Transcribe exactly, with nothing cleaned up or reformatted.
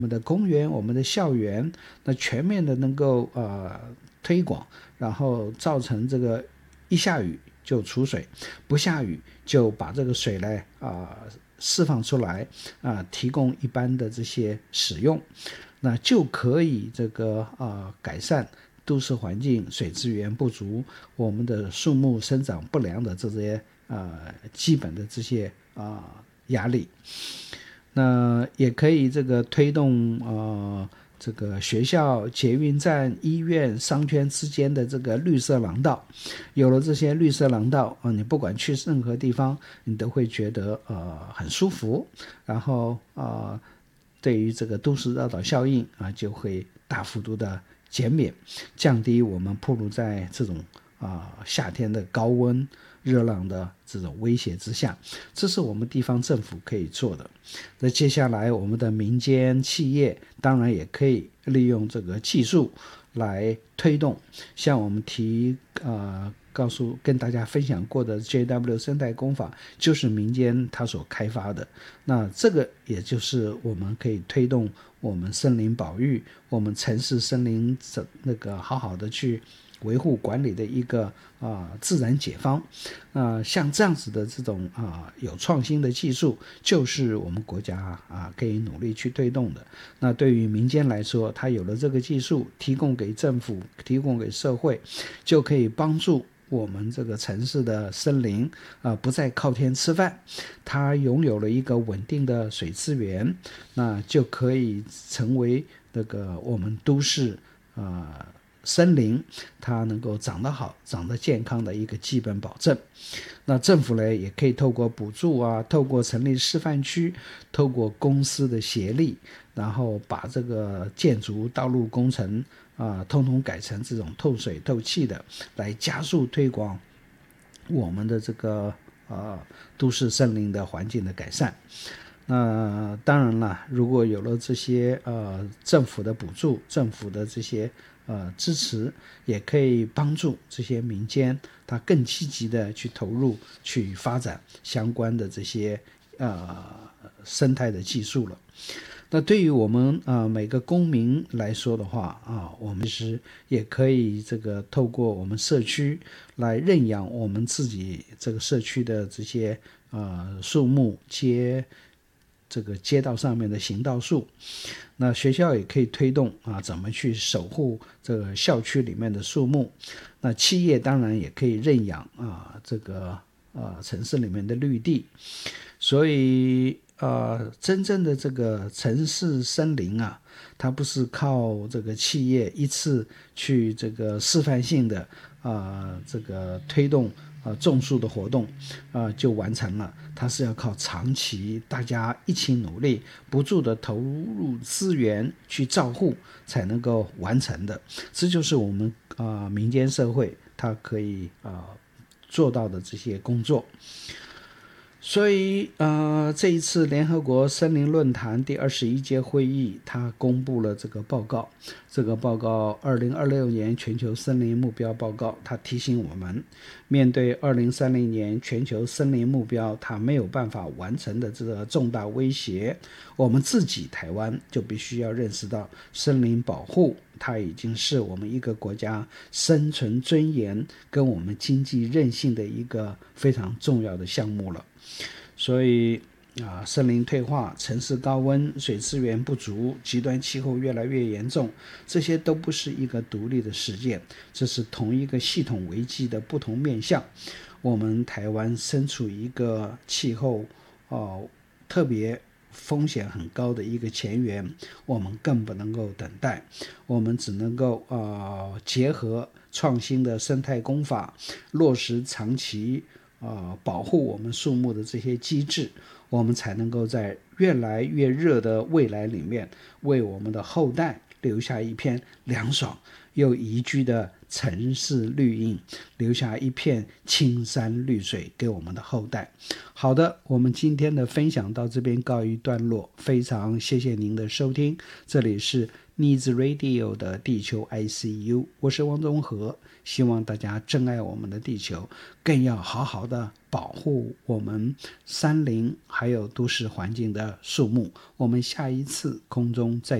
们的公园、我们的校园，那全面的能够呃推广，然后造成这个一下雨就储水，不下雨就把这个水呢啊、呃、释放出来啊、呃，提供一般的这些使用，那就可以这个啊、呃、改善都市环境水资源不足，我们的树木生长不良的这些呃基本的这些啊、呃、压力。那也可以这个推动呃这个学校、捷运站、医院、商圈之间的这个绿色廊道。有了这些绿色廊道啊，你不管去任何地方，你都会觉得呃很舒服，然后呃对于这个都市热岛效应啊就会大幅度的减免，降低我们暴露在这种啊、呃、夏天的高温热浪的这种威胁之下，这是我们地方政府可以做的。那接下来我们的民间企业当然也可以利用这个技术来推动，像我们提呃告诉跟大家分享过的 J W 生态工法就是民间它所开发的，那这个也就是我们可以推动我们森林保育，我们城市森林那个好好的去维护管理的一个啊、呃、自然解方。啊、呃，像这样子的这种啊、呃、有创新的技术，就是我们国家啊、呃、可以努力去推动的。那对于民间来说，它有了这个技术，提供给政府，提供给社会，就可以帮助我们这个城市的森林啊、呃、不再靠天吃饭，它拥有了一个稳定的水资源，那就可以成为那个我们都市啊。呃森林它能够长得好长得健康的一个基本保证。那政府呢也可以透过补助啊，透过成立示范区，透过公司的协力，然后把这个建筑道路工程啊通通改成这种透水透气的，来加速推广我们的这个呃都市森林的环境的改善。那当然了，如果有了这些呃政府的补助，政府的这些呃支持，也可以帮助这些民间他更积极的去投入，去发展相关的这些呃生态的技术了。那对于我们啊、呃、每个公民来说的话啊，我们是也可以这个透过我们社区来认养我们自己这个社区的这些呃树木街。这个街道上面的行道树，那学校也可以推动啊，怎么去守护这个校区里面的树木。那企业当然也可以认养啊，这个呃城市里面的绿地。所以呃，真正的这个城市森林啊，它不是靠这个企业一次去这个示范性的啊、呃、这个推动呃种树的活动啊、呃、就完成了，它是要靠长期大家一起努力，不住的投入资源去照护才能够完成的。这就是我们啊、呃、民间社会它可以啊、呃、做到的这些工作。所以呃，这一次联合国森林论坛第二十一届会议，它公布了这个报告，这个报告二零二六年全球森林目标报告，它提醒我们，面对二零三零年全球森林目标它没有办法完成的这个重大威胁，我们自己台湾就必须要认识到，森林保护它已经是我们一个国家生存尊严跟我们经济韧性的一个非常重要的项目了。所以啊，森林退化、城市高温、水资源不足、极端气候越来越严重，这些都不是一个独立的事件，这是同一个系统危机的不同面向。我们台湾身处一个气候哦、呃、特别风险很高的一个前沿，我们更不能够等待，我们只能够呃结合创新的生态工法，落实长期呃保护我们树木的这些机制，我们才能够在越来越热的未来里面，为我们的后代留下一片凉爽又宜居的城市绿荫，留下一片青山绿水给我们的后代。好的，我们今天的分享到这边告一段落，非常谢谢您的收听，这里是 Needs Radio 的地球 I C U， 我是汪宗和，希望大家珍爱我们的地球，更要好好的保护我们山林还有都市环境的树木。我们下一次空中再